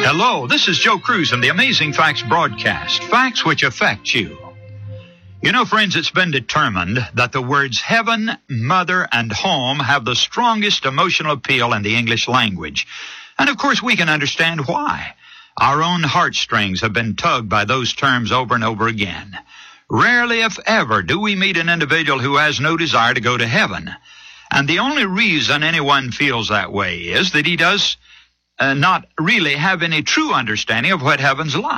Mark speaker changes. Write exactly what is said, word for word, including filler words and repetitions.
Speaker 1: Hello, this is Joe Cruz and the Amazing Facts broadcast. Facts which affect you. You know, friends, it's been determined that the words heaven, mother, and home have the strongest emotional appeal in the English language. And of course, we can understand why. Our own heartstrings have been tugged by those terms over and over again. Rarely, if ever, do we meet an individual who has no desire to go to heaven. And the only reason anyone feels that way is that he does uh, not really have any true understanding of what heaven's like.